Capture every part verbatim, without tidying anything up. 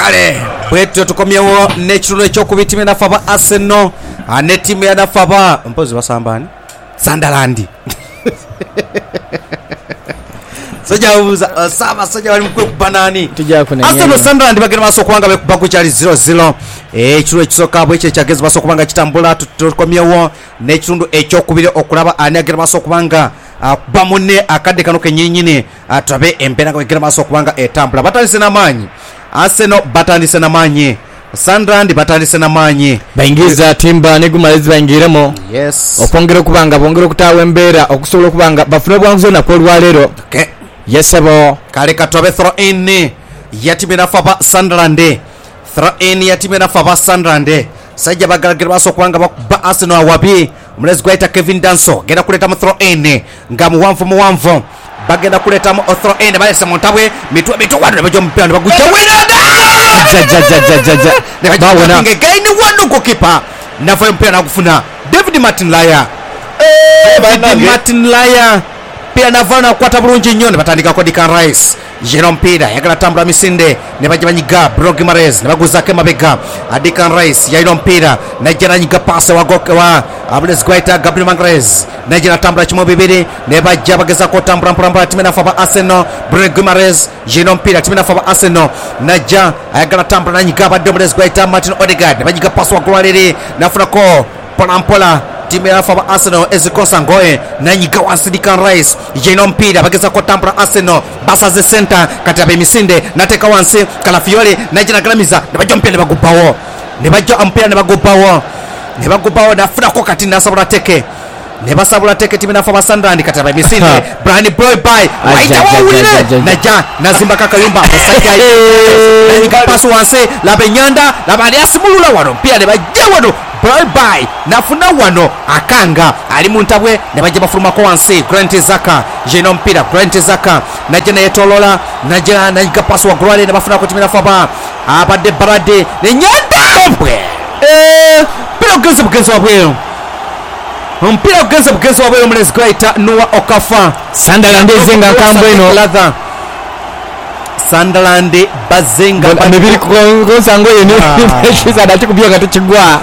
kale bwetyo tukomyewo n'ekitundu ekyokubiri timu enafu aba Arsenal ne timu enafu aba mpozi basambani Sunderland Soja uza saba soja wali mkwe kubanani Arsenal Sunderland bagenda baso kubanga bakuchali zero zero ekitundu ekisoka bwe kyagezi baso kubanga kitambula tukomyewo n'ekitundu ekyokubiri okulaba ani agenda baso kubanga bamune akadde kano kenyinyine atabe empena ko gera baso kubanga etambula batandise namanyi Arsenal batandise namanyi Sunderland batandise namanyi baingiza timba ne gumalezi baingiremo yes okongera kubanga bongera kutawe embera okusobola kubanga bafune bwanzo na ko lwalero okay yes abo kale katobe throw in yatimena faba Sunderland throw in yatimena faba Sunderland sajja bagaragara baso kubanga ba Arsenal wabi mulezi gwaita Kevin Danso genda kuleta mu throw in nga muwanvu muwanvu bagenda kuleta mu throw in bale semontabwe mitwe mitwe wadu bajo mpira bagucha winada ja ja ja ja ja bawona ngegaini wanu gokipa nafo mpira na kufuna David Martin Laya eh David Martin Laya pia navana kwata bulungi nnyo ne batandika ko Declan Rice Jerome Pida yagala tambula misinde ne baje banyiga Brogi Mahrez ne baguzake mabega Declan Rice Jerome Pida na jana nyiga passe wa goke wa Abdes Guaita Gabriel Mahrez na jana tambula chimo bibiri ne baje bageza ko tambula mpamba timena fa Arsenal Brogi Mahrez Jerome Pida timena fa Arsenal na ja yagala tambula na nyiga ba Abdes Guaita Martin Odegaard ne bajiga passe wa golere na funa ko polampola timu ya fa Arsenal ezikosa ngoe na nyiga wa Declan Rice Jerome Pida bageza ko tambula Arsenal basa ze center katabe misinde nateka wansi Kalafiore na jina gramiza ne bajo mpia ne bagupawo ne bajo ampia ne bagupawo ne bagupawo na funa ko kati na sabula teke ne basabula teke timu na fa Sunderland katabe misinde Brian Boy by waita wawile na ja na Zimba Kakayumba basajja na nyiga pasu wansi la benyanda la bali asimulula wano pia ne baje wano bye bye nafuna wano akanga ali muntabwe ne baje bafuruma ko wansi Grant Xhaka Jerome Pida Grant Xhaka na jena yetolola na jena na nyiga pasu wa Grale ne bafuna ko timina faba abade barade ne nyanda bwe eh pira gese bugese wabwe mpira gese bugese wabwe mulezi kwaita Noah Okafor Sunderland zenga kambo ino ladha Sunderland bazenga amebiri ko sango yene shiza dati kubya gato kigwa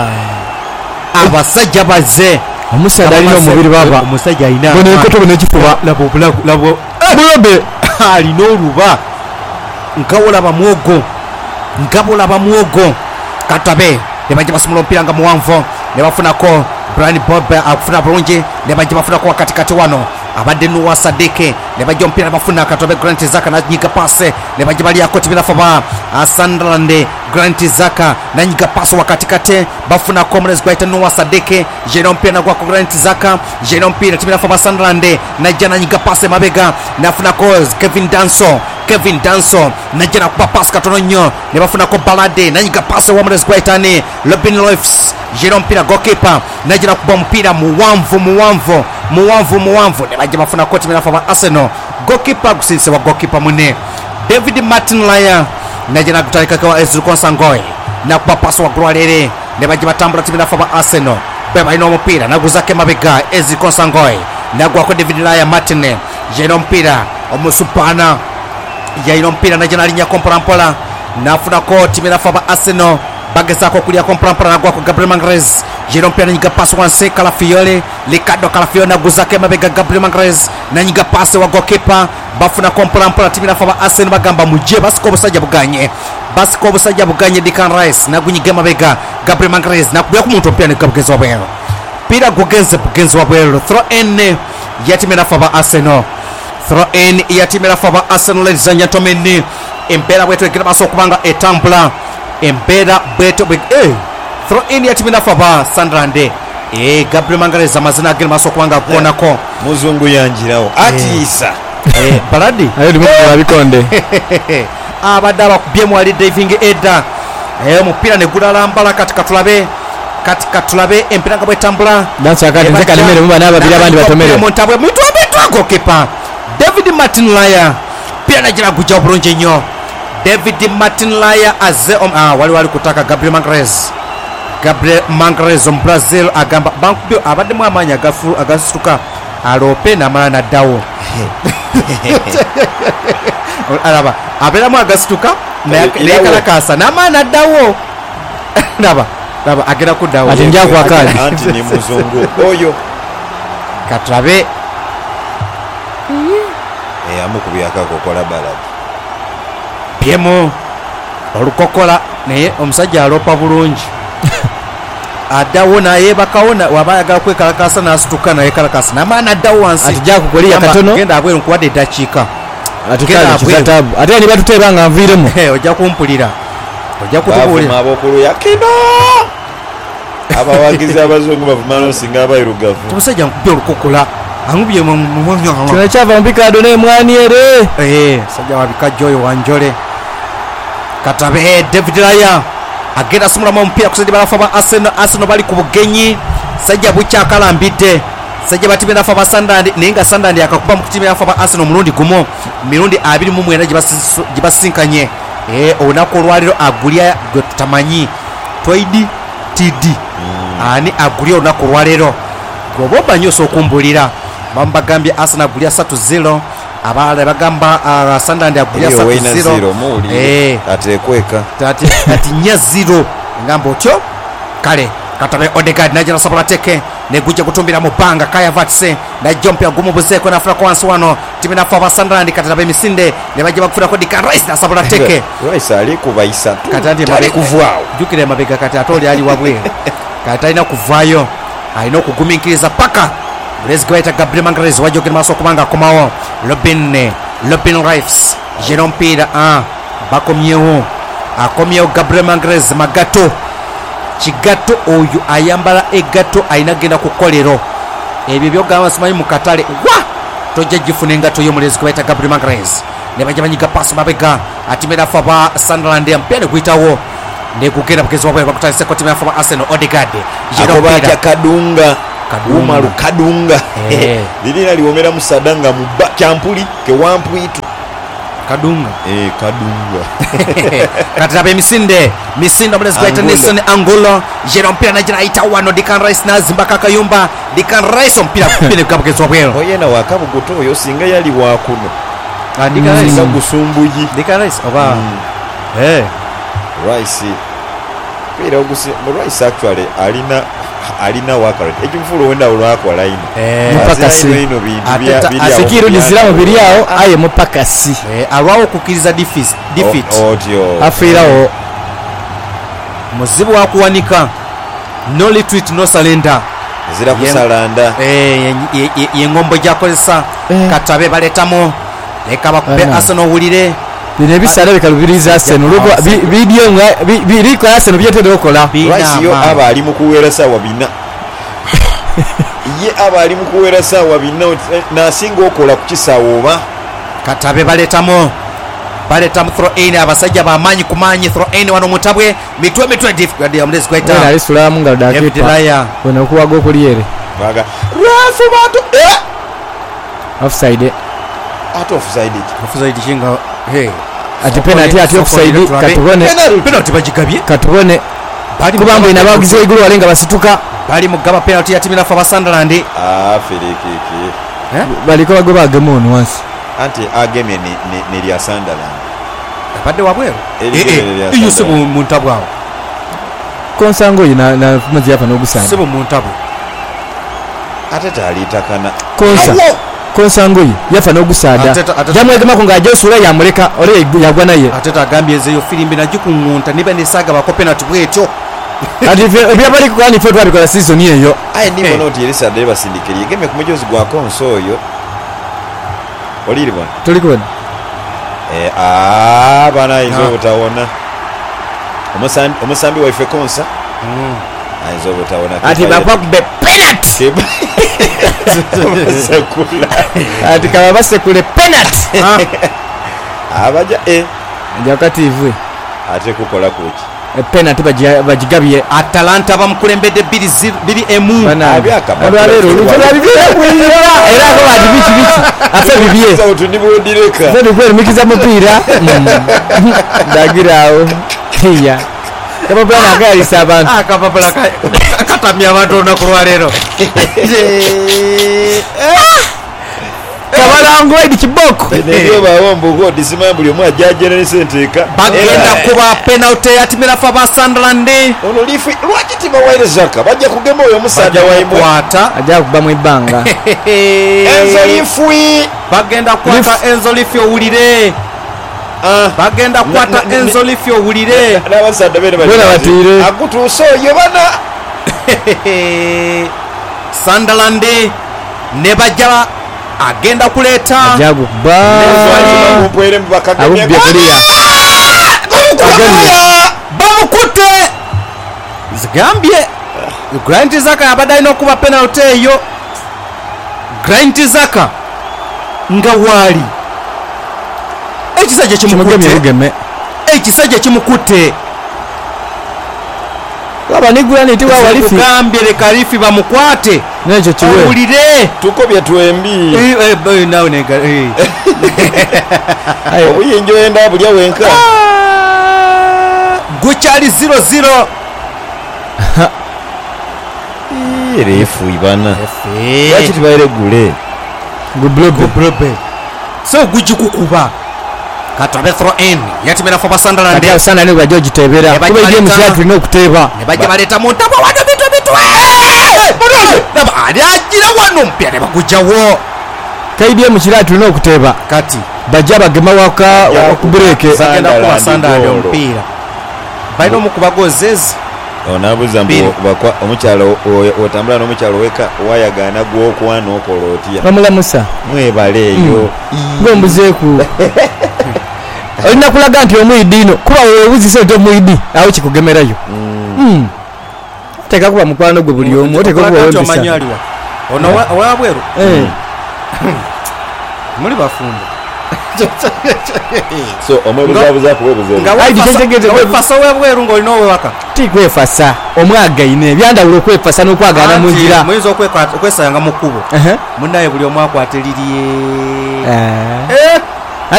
abasajja baze omusajja alina omubiri baba omusajja ina bone ko tobone kifuba labo labo labo bulobe ali noruba nkawola bamwogo nkabola bamwogo katabe ne baje basumula mpira nga muwanvo ne bafuna ko Brian Bob akufuna bulungi ne baje bafuna ko kati kati wano abadde Noah Sadeke ne baje mpira bafuna katobe Grant Xhaka na nyiga passe ne baje bali akoti bila faba Sunderland Grant Xhaka na nyiga passe wakati kate bafuna ko mulezi gwaita Noah Sadeke Jerome Pida kwa Grant Xhaka Jerome Pida tibila faba Sunderland na jana nyiga passe mabega na funa ko Kevin Danso Kevin Danso na jana kwa passe katono nyo ne bafuna ko Balade na nyiga passe wa mulezi gwaita ni Robin Loftus Jerome Pida goalkeeper na jana kwa mpira muwanvu muwanvu muwanvu muwanvu ne baje bafuna ko timina fa Arsenal goalkeeper gusinse wa goalkeeper mune David Martin Laya na jana kutalika kwa Ezri Konsangoy na kwa pass wa Gralere ne baje batambula timina fa Arsenal beba ino mpira na guzake mabega Ezri Konsangoy na kwa David Laya Martin Jerome Pida omusupana ya ino mpira na jana linya komporampola na funa ko timina fa Arsenal bageza ko kulia komporampola na kwa Gabriel Mahrez Jerome Pida nyiga passe wanse Kalafiore Ricardo Kalafiore na guzake mabega Gabriel Mahrez na nyiga passe wa goalkeeper bafuna komporampola timina fa Arsenal bagamba muje basiko busajja buganye basiko busajja buganye Declan Rice na gunyiga mabega Gabriel Mahrez na kubya kumuntu pia ne kabgezo wabero Pida gugenze bugenzo wabero throw in yatimina fa Arsenal throw in yatimina fa Arsenal ladies and gentlemen empera bwetu ekira baso kubanga etambula empera bwetu eh throw in yatimina fa Sunderland eh Gabriel Mahrez amazina agiri maso kubanga kuona ko muzungu yanjirawo atisa eh Baladi ayo ndimo abikonde abadaba kubyemu ali diving edda eh mupira ne gulalambala katika tulabe katika tulabe empira ngabwe tambula dansa kati nzeka nemere mumba naba bila bandi batomere montabwe mwitu abetu goalkeeper David Martin Laya pia najira kuja bulungi nnyo David Martin Laya aze um, ah wali wali kutaka Gabriel Mahrez Gabriel Mahrez um Brazil agamba bankubyo abadde mu amanya agafu agasuka alope na mala na dawo alaba abera mu agasuka naye kalakasa n'amaana addawo laba laba agenda kuddawo ati nja kwakali anti ni muzungu oyo katulabe amukubyako akokola baladi pyemu olukokola naye omusajja alopa bulungi addawo nayebakawo waba ayagala kwekalakasa nasituka naye kalakasa n'amaana addawo wansi ati jakukolya katono genda abweru nkuwadde eddakiika atukizatabu ate ni batuteeba nga nviiremu ojja kumpulira ojja kutubuulira abokulu yakino abawagizi abazungu bavuma nosinga abayirugavu omusajja nkubye olukokola angubye kino kyava mubikado nemwani ere sajja wabikajja oyo wanjole katabe David Raya agenda asumulamu omupiira kusajja balafa ba Arsenal Arsenal bali ku bugenyi sajja bukyakalambidde sajja batime nafa ba Sunderland naye nga Sunderland akakuba mu kutime nafa ba Arsenal omulundi gumu mirundi abiri mu mwenda gye basinkanye olunaku olwaliro agulya gwe tutamanyi twaidi tidi ani agulya olunaku olwaliro gwoba omanyi osokumbulira bambagambye Arsenal agulya three zero abalala bagamba Sunderland agulya three zero atekweka ati nya zero ngamba otyo kale katabe Odegaard najja sabola teke negujja kutumbira mu banga Kaya Vatse najja mpya gumu buzeeko nafuna kwa wansi wano timu nafa ba Sunderland katabe emisinde ne bajja bakufuna ko Declan Rice na sabola teke Rice ali kubaisa katandi mabega kuvaawo jukire mabega kati atoli ali wabwe kati alina kuvaayo alina okugumikiriza paka Let's go at Gabriel Magalhaes wajogera maso kubanga komawo Robin Robin Rice Jerome Pira ah bakomyewo akomyewo Gabriel Magalhaes magato kigato oyo ayambala egato ayina genda ku kolero ebyo byogamba simanyi mu katale wa tojja gifuna engato yo mulezi kubaita Gabriel Magalhaes ne bajja banyiga pass mabega atimera faba Sunderland yampene kuitawo ne kugenda bukezi wabwe bakutaliseko timu ya faba Arsenal Odegaard Jerome Pira kadunga kaduma lukadunga lilina liwomera musadanga mu kyampuli ke wampwitu kadunga eh kadunga kataba emisinde misinde mulezi kubaita Nelson Angulo Jerome Pira najira ita wano Declan Rice nazimba kakayumba Declan Rice ompira kupine kabugezi wabwe oyena wakabugoto oyo singa yali wakuno Declan Rice gusumbuji Declan Rice oba eh Rice Pira ogusi Rice actually alina alina wakaret ekimfulu wenda olwakola ino mupakasi ino bintu bya asikiru diziramu biriawo aye mupakasi alwawo kukiriza defeat defeat audio afirawo muzibu wa kuwanika no retreat no surrender zira kusalanda eh yengombo jakozesa katabe baletamo leka bakube Arsenal wulire bine bisala bikalubiriza Arsenal lugo video nga biriko Arsenal byetede okola Rice yo aba ali mu kuwera sawa bina ye aba ali mu kuwera sawa bina nasinga okola ku kisawo oba katabe baletamo baletamu throw in abasajja bamanyi kumanyi throw in wano mutabwe mitwe mitwe difficult ya mlezi kwaita na Islam nga dakita bona kuwago kuliyere baga rafu bato eh offside out offside offside chinga hey ati penalty ati offside katubone penalty bajigabye katubone bali kubambo inabagize igulu walenga basituka bali mugaba penalty ya timu nafa ba Sunderland ah firikiki eh bali ko bagoba gamon once anti ageme ni ni lya Sunderland abadde wabwe eh iyo sebo muntabwa konsango ina na mazi hapa no gusana sebo muntabwa atata alitakana konsa konsango yafa no gusada jamwe kama kungaje sura ya muleka ole yagwa naye atata agambye zeyo filimbi najikungunta niba nesaga bako penalty bwetyo ati bya bali kwani fo twali kwa season yeyo aye ndimo noti elisa deba sindikiri game kumujozi gwa konso yo oliri bwana tuli kubona eh ah bana izo utaona omusambi omusambi wa ife konsa mm aizo utaona ati bakwa be penalty sekula ati kama base kule penalty abaja eh njakati ivwe ate kukola kuki penalty bajigabye Atalanta bamukulembedde biri emu abyaka abalero lutula bibye kwira era ko badi bichi bichi afa bibye so tundibo direka ndio kweli mikiza mpira dagirao tiya kama bwana akali sabantu akapa bala katamya abantu na kulwa lero kabale musango edi kiboko nebyo bawo mbugo disima buli omu ajajjana ne senteeka bagenda kuba penalty yatimira fa ba Sunderland ono lifu lwaki tibawaire zaka bajja kugema oyo omusaadha waimwe kwata ajja kuba mu ibbanga enzo lifu bagenda kwata enzo lifu owulire bagenda kwata enzo lifu owulire n'abasaadda bene batire agutuuse oyo bana Sunderland ne bajja agenda kuleeta ajja kuba mumpwere mubakagemya abubye kuliya bamukutte zigambye Granit Xhaka yabadde alina okuba penalty eyo Granit Xhaka nga waali ekisajja kimukutte ekisajja kimukutte waba ni Granit wa walifi gambye leka lifi bamukwate n'ekyo kiwe owulire tukobya twembi nawe nega obuyinja oyenda bulya wenka gukyali zero zero refu ibana lwaki tibaire gule gublobe so gugikukuba katabe throw in yatimira for Sunderland kati asana ne bajja ogitebera kuba ije mu kyatu tulina okuteeba ne bajja baleta mu ntabo wano bitu bitu naba ali agira wano mpya ne bagujjawo kaibye mu kiratu tulina okuteeba kati bajja bagema waka okubreke bagenda kuba Sunderland omupiira balina omukuba gozezi onabuza mbu omukyalo otambula n'omukyalo weka wayagaana gw'okwana okola otya bamulamusa mwebale eyo ng'ombuzeeku olina kulaga nti omwidi ino kuba wewuzisa oti omwidi awo kikugemerayo teeka kuba mukwano gwe buli omu oteeka okuba wembisa ono owabweru muli bafumbo so omwebuzabuza kuwefasa owebweru ng'olina owewaka tikwefasa omwagaine ebyandawulo okwefasa n'okwagaana mu ngira muyinza okwesanga mu kkubo munnaye buli omu akwata lirye